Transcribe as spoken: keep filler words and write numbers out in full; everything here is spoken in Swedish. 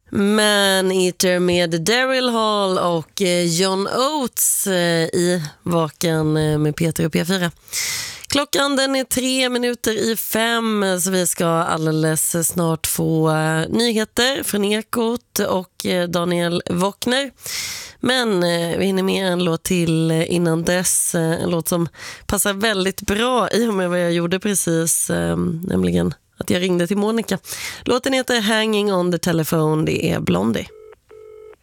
Man-Eater med Daryl Hall och John Oates i Vaken med Peter och P fyra. Klockan den är tre minuter i fem, så vi ska alldeles snart få nyheter från Ekot och Daniel Wockner. Men vi hinner med en låt till innan dess, en låt som passar väldigt bra i och med vad jag gjorde precis, nämligen att jag ringde till Monica. Låten heter Hanging on the Telephone, det är Blondie.